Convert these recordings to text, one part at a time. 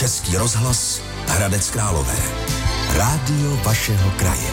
Český rozhlas Hradec Králové. Rádio vašeho kraje.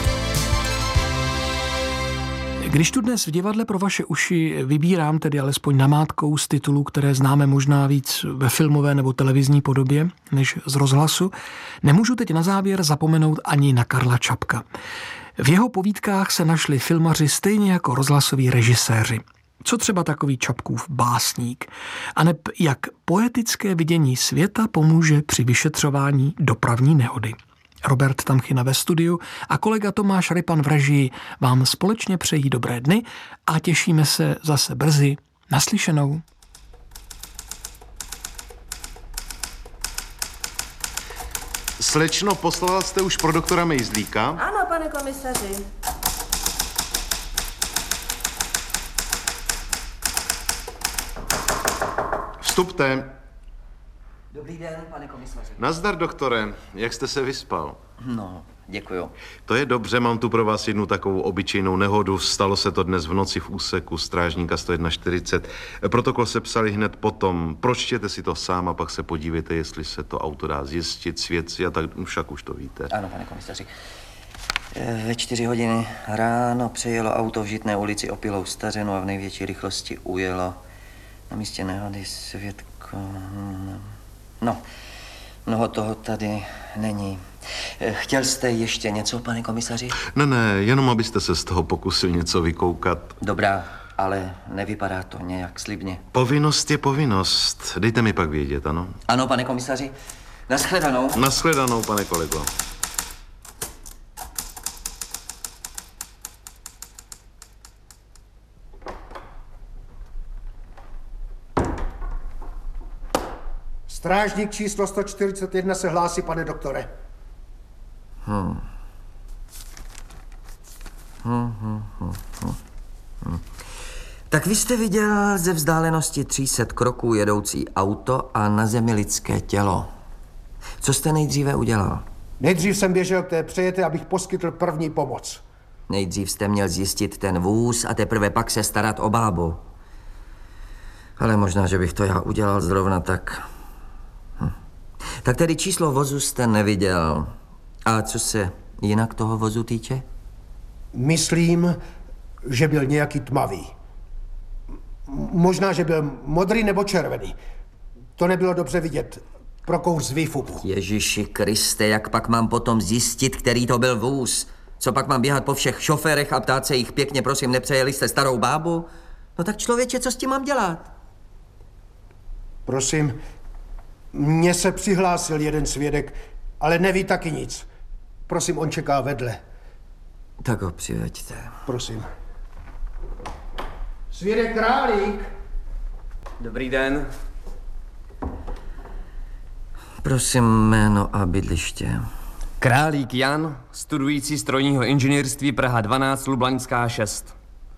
Když tu dnes v divadle pro vaše uši vybírám tedy alespoň namátkou z titulů, které známe možná víc ve filmové nebo televizní podobě než z rozhlasu, nemůžu teď na závěr zapomenout ani na Karla Čapka. V jeho povídkách se našli filmaři stejně jako rozhlasoví režiséři. Co třeba takový Čapkův básník? Aneb jak poetické vidění světa pomůže při vyšetřování dopravní nehody? Robert Tamchina ve studiu a kolega Tomáš Rypan v režii vám společně přejí dobré dny a těšíme se zase brzy. Naslyšenou. Slečno, poslala jste už pro doktora Mejzlíka? Ano, pane komisaři. Vstupte. Dobrý den, pane komisaři. Nazdar, doktore. Jak jste se vyspal? No, děkuju. To je dobře, mám tu pro vás jednu takovou obyčejnou nehodu. Stalo se to dnes v noci v úseku strážníka 141. Protokol se psali hned potom. Pročtěte si to sám a pak se podívejte, jestli se to auto dá zjistit, svědci a tak, však už to víte. Ano, pane komisaři. Ve 4 hodiny ráno přejelo auto v Žitné ulici Opilou Stařenu a v největší rychlosti ujelo. Na místě nehody svědko... No, mnoho toho tady není. Chtěl jste ještě něco, pane komisaři? Ne, jenom abyste se z toho pokusil něco vykoukat. Dobrá, ale nevypadá to nějak slibně. Povinnost je povinnost. Dejte mi pak vědět, ano? Ano, pane komisaři. Naschledanou. Naschledanou, pane kolego. Strážník číslo 141 se hlásí, pane doktore. Tak vy jste viděl ze vzdálenosti 300 kroků jedoucí auto a na zemi lidské tělo. Co jste nejdříve udělal? Nejdřív jsem běžel k té přejete, abych poskytl první pomoc. Nejdřív jste měl zjistit ten vůz a teprve pak se starat o bábu. Ale možná, že bych to já udělal zrovna tak. Tak tedy číslo vozu jste neviděl. A co se jinak toho vozu týče? Myslím, že byl nějaký tmavý. Možná, že byl modrý nebo červený. To nebylo dobře vidět. Prokouř z výfuku. Ježiši Kriste, jak pak mám potom zjistit, který to byl vůz? Co pak mám běhat po všech šoférech a ptát se jich pěkně, prosím, nepřejeli jste starou bábu? No tak člověče, co s tím mám dělat? Prosím, mně se přihlásil jeden svědek, ale neví taky nic. Prosím, on čeká vedle. Tak ho přiveďte. Prosím. Svědek Králík. Dobrý den. Prosím, jméno a bydliště. Králík Jan, studující strojního inženýrství Praha 12, Lublaňská 6.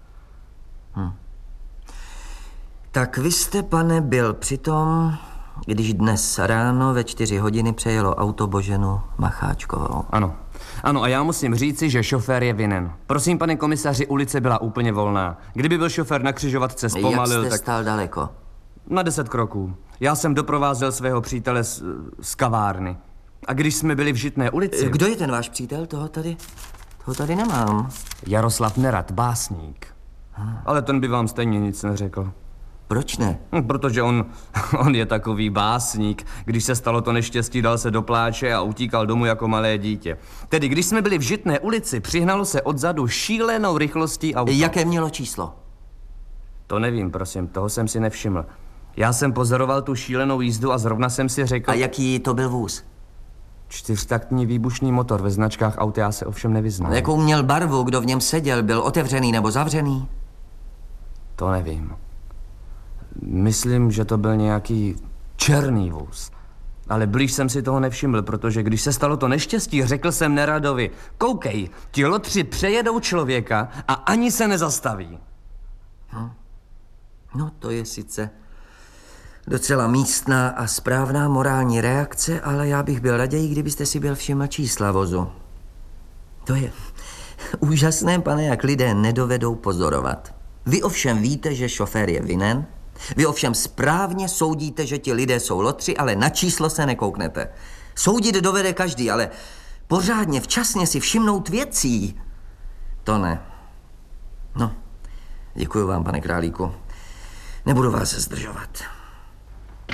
Tak vy jste, pane, byl přitom, když dnes ráno ve 4 hodiny přejelo auto Boženu Macháčkovou. Ano, a já musím říci, že šofér je vinen. Prosím, pane komisaři, ulice byla úplně volná. Kdyby byl šofér na křižovatce zpomalil, Jak jste stál daleko? Na 10 kroků. Já jsem doprovázel svého přítele z kavárny. A když jsme byli v Žitné ulici... Kdo je ten váš přítel? Toho tady nemám. Jaroslav Nerad, básník. Ale ten by vám stejně nic neřekl. Proč ne? Protože on je takový básník. Když se stalo to neštěstí, dal se do pláče a utíkal domů jako malé dítě. Tedy, když jsme byli v Žitné ulici, přihnalo se odzadu šílenou rychlostí auto. Jaké mělo číslo? To nevím, prosím, toho jsem si nevšiml. Já jsem pozoroval tu šílenou jízdu a zrovna jsem si řekl... A jaký to byl vůz? 4taktní výbušný motor, ve značkách aut já se ovšem nevyznám. Jakou měl barvu, kdo v něm seděl, byl otevřený nebo zavřený? To nevím. Myslím, že to byl nějaký černý vůz. Ale blíž jsem si toho nevšiml, protože když se stalo to neštěstí, řekl jsem Neradovi: koukej, ti lotři přejedou člověka a ani se nezastaví. No, to je sice docela místná a správná morální reakce, ale já bych byl raději, kdybyste si byl všiml čísla vozu. To je úžasné, pane, jak lidé nedovedou pozorovat. Vy ovšem víte, že šofér je vinen, Vy ovšem správně soudíte, že ti lidé jsou lotři, ale na číslo se nekouknete. Soudit dovede každý, ale pořádně, včasně si všimnout věcí, to ne. No, děkuji vám, pane Králíku. Nebudu vás zdržovat.